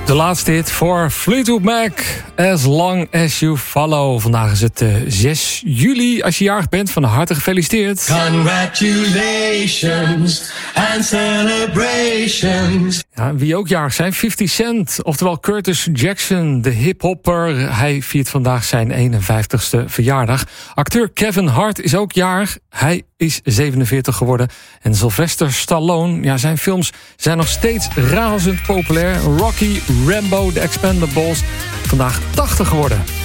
De laatste hit voor Fleetwood Mac, As Long As You Follow. Vandaag is het 6 juli. Als je jarig bent, van harte gefeliciteerd. Congratulations and celebrations. Ja, wie ook jarig zijn, 50 Cent, oftewel Curtis Jackson, de hiphopper. Hij viert vandaag zijn 51ste verjaardag. Acteur Kevin Hart is ook jarig. Hij is 47 geworden. En Sylvester Stallone, ja, zijn films zijn nog steeds razend populair. Rocky, Rambo, The Expendables, vandaag 80 geworden.